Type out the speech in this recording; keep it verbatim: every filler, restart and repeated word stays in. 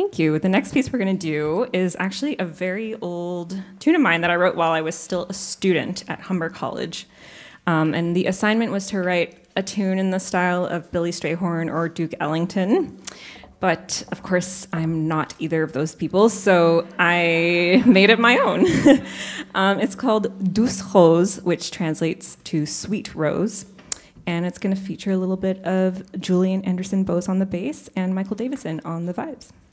Thank you. The next piece we're going to do is actually a very old tune of mine that I wrote while I was still a student at Humber College. Um, and the assignment was to write a tune in the style of Billy Strayhorn or Duke Ellington. But of course, I'm not either of those people, so I made it my own. um, it's called Douce Rose, which translates to Sweet Rose. And it's going to feature a little bit of Julian Anderson Bose on the bass and Michael Davison on the vibes.